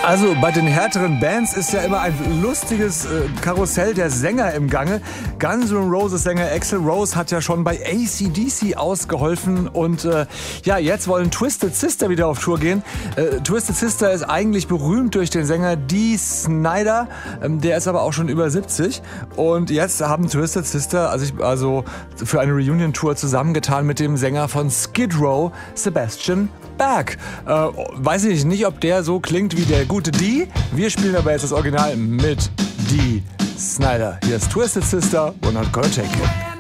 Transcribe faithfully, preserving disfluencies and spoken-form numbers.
Also bei den härteren Bands ist ja immer ein lustiges äh, Karussell der Sänger im Gange. Guns N' Roses Sänger Axl Rose hat ja schon bei A C D C ausgeholfen und äh, ja, jetzt wollen Twisted Sister wieder auf Tour gehen. Äh, Twisted Sister ist eigentlich berühmt durch den Sänger Dee Snider, ähm, der ist aber auch schon über siebzig und jetzt haben Twisted Sister also, ich, also für eine Reunion-Tour zusammengetan mit dem Sänger von Skid Row, Sebastian Bach. Äh, weiß ich nicht, ob der so klingt wie der gute Dee. Wir spielen aber jetzt das Original mit Dee Snider. Hier ist Twisted Sister, We're Not Gonna Take It.